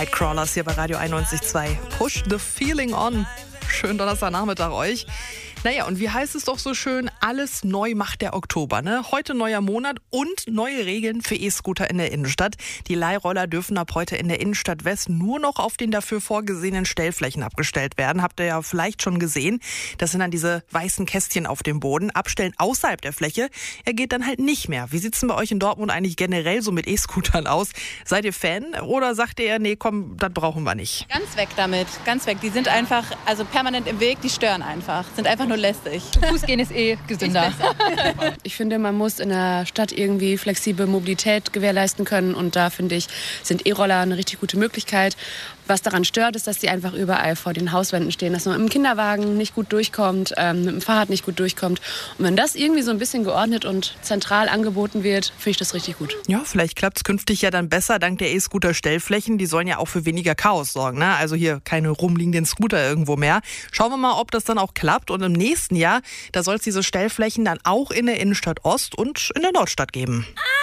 Nightcrawlers hier bei Radio 91.2. Push the feeling on. Schönen Donnerstagnachmittag euch. Naja, und wie heißt es doch so schön, alles neu macht der Oktober, ne? Heute neuer Monat und neue Regeln für E-Scooter in der Innenstadt. Die Leihroller dürfen ab heute in der Innenstadt West nur noch auf den dafür vorgesehenen Stellflächen abgestellt werden. Habt ihr ja vielleicht schon gesehen. Das sind dann diese weißen Kästchen auf dem Boden. Abstellen außerhalb der Fläche, er geht dann halt nicht mehr. Wie sieht's denn bei euch in Dortmund eigentlich generell so mit E-Scootern aus? Seid ihr Fan oder sagt ihr, nee, komm, das brauchen wir nicht? Ganz weg damit, ganz weg. Die sind einfach, also permanent im Weg, die stören einfach. Sind einfach nur lästig. Fußgehen ist gesünder. Ich finde, man muss in der Stadt irgendwie flexible Mobilität gewährleisten können. Und da, finde ich, sind E-Roller eine richtig gute Möglichkeit. Was daran stört, ist, dass die einfach überall vor den Hauswänden stehen. Dass man mit dem Kinderwagen nicht gut durchkommt, mit dem Fahrrad nicht gut durchkommt. Und wenn das irgendwie so ein bisschen geordnet und zentral angeboten wird, finde ich das richtig gut. Ja, vielleicht klappt's künftig ja dann besser dank der E-Scooter-Stellflächen. Die sollen ja auch für weniger Chaos sorgen, ne? Also hier keine rumliegenden Scooter irgendwo mehr. Schauen wir mal, ob das dann auch klappt. Und im nächsten Jahr, da soll es diese Stellflächen dann auch in der Innenstadt Ost und in der Nordstadt geben.